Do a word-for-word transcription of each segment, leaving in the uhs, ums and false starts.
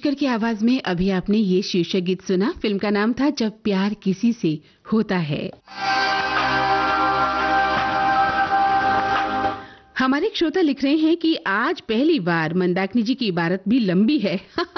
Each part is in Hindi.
मंगेशकर की आवाज में अभी आपने ये शीर्षक गीत सुना। फिल्म का नाम था जब प्यार किसी से होता है। हमारे एक श्रोता लिख रहे हैं कि आज पहली बार मंदाकिनी जी की इबारत भी लंबी है।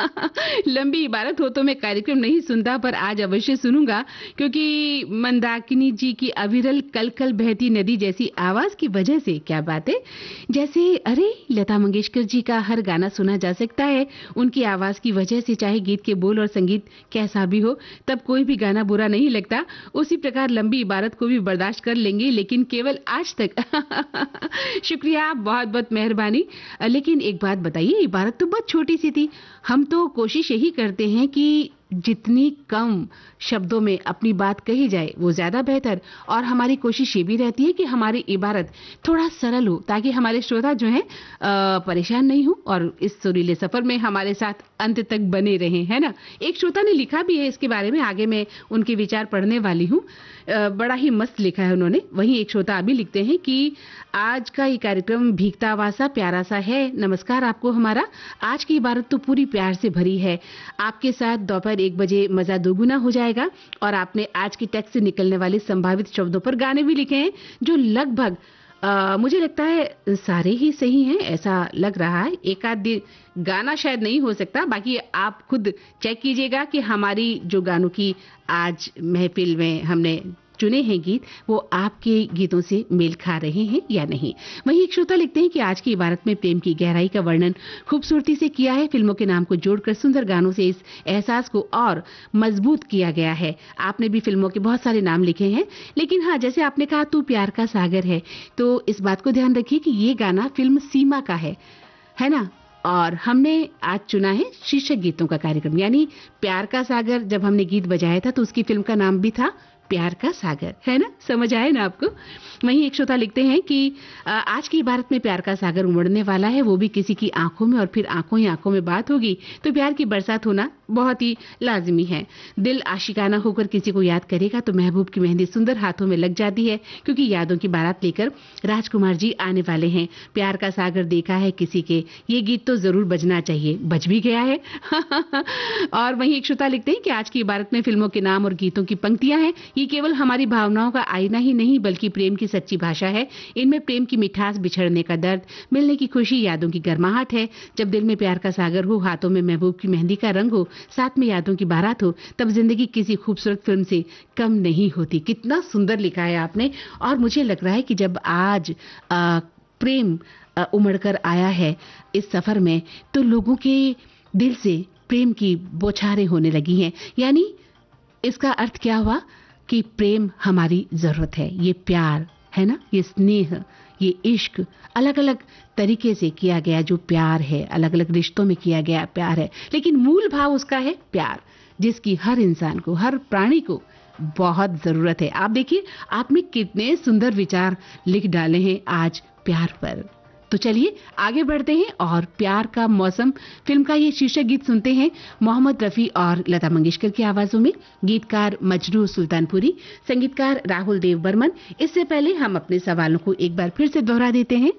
लंबी इबारत हो तो मैं कार्यक्रम नहीं सुनता, पर आज अवश्य सुनूंगा, क्योंकि मंदाकिनी जी की अविरल कल कल बहती नदी जैसी आवाज की वजह से, क्या बात है, जैसे अरे लता मंगेशकर जी का हर गाना सुना जा सकता है उनकी आवाज की वजह से, चाहे गीत के बोल और संगीत कैसा भी हो, तब कोई भी गाना बुरा नहीं लगता। उसी प्रकार लंबी इबारत को भी बर्दाश्त कर लेंगे, लेकिन केवल आज तक। शुक्रिया, बहुत बहुत मेहरबानी। लेकिन एक बात बताइए, इबारत तो बहुत छोटी सी थी। हम तो कोशिश यही करते हैं कि जितनी कम शब्दों में अपनी बात कही जाए वो ज्यादा बेहतर, और हमारी कोशिश ये भी रहती है कि हमारी इबारत थोड़ा सरल हो, ताकि हमारे श्रोता जो हैं परेशान नहीं हो और इस सुरीले सफर में हमारे साथ अंत तक बने रहें, है ना। एक श्रोता ने लिखा भी है इसके बारे में, आगे मैं उनके विचार पढ़ने वाली हूँ। बड़ा ही मस्त लिखा है उन्होंने। वहीं एक श्रोता अभी लिखते हैं कि आज का ये कार्यक्रम भीगता हुआ सा प्यारा सा है। नमस्कार आपको हमारा। आज की इबारत तो पूरी प्यार से भरी है। आपके साथ दोपहर एक बजे मजा दोगुना हो जाएगा। और आपने आज की टेक्स्ट से निकलने वाले संभावित शब्दों पर गाने भी लिखे हैं, जो लगभग आ, मुझे लगता है सारे ही सही हैं, ऐसा लग रहा है। एक आध गाना शायद नहीं हो सकता, बाकी आप खुद चेक कीजिएगा कि हमारी जो गानों की आज महफिल में हमने चुने हैं गीत, वो आपके गीतों से मेल खा रहे हैं या नहीं। वहीं एक श्रोता लिखते हैं कि आज की इबारत में प्रेम की गहराई का वर्णन खूबसूरती से किया है। फिल्मों के नाम को जोड़कर सुंदर गानों से इस एहसास को और मजबूत किया गया है। आपने भी फिल्मों के बहुत सारे नाम लिखे हैं, लेकिन हाँ, जैसे आपने कहा तू प्यार का सागर है, तो इस बात को ध्यान रखिए कि ये गाना फिल्म सीमा का है, है ना। और हमने आज चुना है शीर्षक गीतों का कार्यक्रम, यानी प्यार का सागर। जब हमने गीत बजाया था तो उसकी फिल्म का नाम भी था प्यार का सागर, है ना। समझ आए ना आपको। वहीं एक श्रोता लिखते हैं कि आज की इबारत में प्यार का सागर उमड़ने वाला है, वो भी किसी की आंखों में, और फिर आंखों ही आंखों में बात होगी तो प्यार की बरसात होना बहुत ही लाजिमी है। दिल आशिकाना होकर किसी को याद करेगा तो महबूब की मेहंदी सुंदर हाथों में लग जाती है, क्योंकि यादों की बारात लेकर राजकुमार जी आने वाले हैं। प्यार का सागर देखा है किसी के, ये गीत तो जरूर बजना चाहिए, बज भी गया है। और वहीं एक श्रोता लिखते हैं कि आज की इबारत में फिल्मों के नाम और गीतों की पंक्तियां हैं। ये केवल हमारी भावनाओं का आईना ही नहीं, बल्कि प्रेम की सच्ची भाषा है। इनमें प्रेम की मिठास, बिछड़ने का दर्द, मिलने की खुशी, यादों की गर्माहट है। जब दिल में प्यार का सागर हो, हाथों में महबूब की मेहंदी का रंग हो, साथ में यादों की बारात हो, तब जिंदगी किसी खूबसूरत फिल्म से कम नहीं होती। कितना सुंदर लिखा है आपने। और मुझे लग रहा है कि जब आज आ, प्रेम उमड़ कर आया है इस सफर में, तो लोगों के दिल से प्रेम की बौछारें होने लगी हैं। यानी इसका अर्थ क्या हुआ कि प्रेम हमारी जरूरत है। ये प्यार है ना, ये स्नेह, ये इश्क अलग अलग तरीके से किया गया जो प्यार है, अलग अलग रिश्तों में किया गया प्यार है, लेकिन मूल भाव उसका है प्यार, जिसकी हर इंसान को, हर प्राणी को बहुत जरूरत है। आप देखिए, आपने कितने सुंदर विचार लिख डाले हैं आज प्यार पर। तो चलिए आगे बढ़ते हैं और प्यार का मौसम फिल्म का ये शीर्षक गीत सुनते हैं मोहम्मद रफी और लता मंगेशकर की आवाजों में। गीतकार मजरू सुल्तानपुरी, संगीतकार राहुल देव बर्मन। इससे पहले हम अपने सवालों को एक बार फिर से दोहरा देते हैं।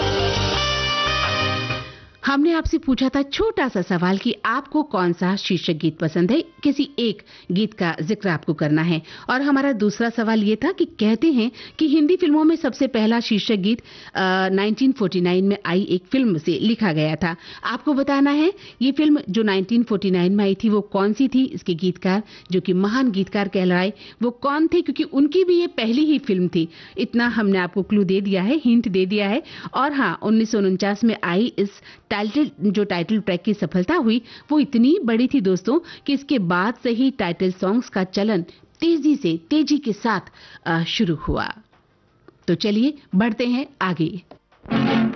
हमने आपसे पूछा था छोटा सा सवाल कि आपको कौन सा शीर्षक गीत पसंद है, किसी एक गीत का जिक्र आपको करना है। और हमारा दूसरा सवाल ये था कि कहते हैं कि हिंदी फिल्मों में सबसे पहला शीर्षक गीत आ, उन्नीस सौ उनचास में आई एक फिल्म से लिखा गया था। आपको बताना है ये फिल्म जो उन्नीस सौ उनचास में आई थी वो कौन सी थी, इसके गीतकार जो कि महान गीतकार कहलाए वो कौन थे, क्योंकि उनकी भी ये पहली ही फिल्म थी। इतना हमने आपको क्लू दे दिया है, हिंट दे दिया है। और हाँ, उन्नीस सौ उनचास में आई इस टाइटल जो टाइटल ट्रैक की सफलता हुई वो इतनी बड़ी थी दोस्तों कि इसके बाद से ही टाइटल सॉन्ग्स का चलन तेजी से तेजी के साथ शुरू हुआ। तो चलिए बढ़ते हैं आगे।